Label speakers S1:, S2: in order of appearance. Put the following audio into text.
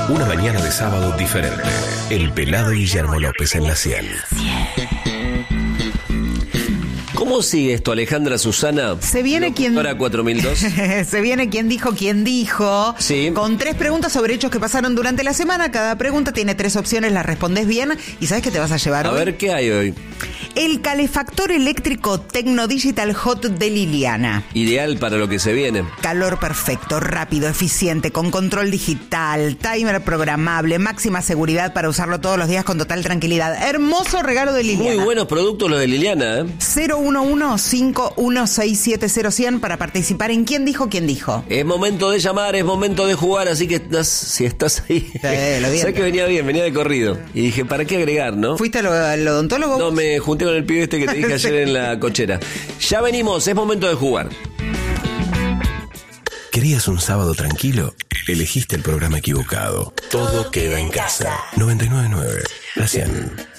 S1: Una mañana de sábado diferente. El pelado Guillermo López en la 100.
S2: ¿Cómo sigue esto, Alejandra Susana?
S3: Se viene quien...
S2: Para 4002.
S3: Se viene quien dijo.
S2: Sí.
S3: Con 3 preguntas sobre hechos que pasaron durante la semana. Cada pregunta tiene 3 opciones, las respondes bien. ¿Y sabes qué te vas a llevar
S2: hoy? A ver, ¿qué hay hoy?
S3: El calefactor eléctrico Tecno Digital Hot de Liliana.
S2: Ideal para lo que se viene.
S3: Calor perfecto, rápido, eficiente, con control digital, timer programable, máxima seguridad para usarlo todos los días con total tranquilidad. Hermoso regalo de Liliana.
S2: Muy buenos productos los de Liliana, ¿eh?
S3: 011-5167-0100 para participar en ¿Quién dijo? ¿Quién dijo?
S2: Es momento de llamar, es momento de jugar, así que si estás ahí... Sabes que venía de corrido. Y dije, ¿para qué agregar, no?
S3: ¿Fuiste al odontólogo?
S2: No, me junté con el pibe este que te dije ayer en la cochera. Ya venimos, es momento de jugar.
S1: ¿Querías un sábado tranquilo? Elegiste el programa equivocado. Todo queda en casa. 99.9, la 100.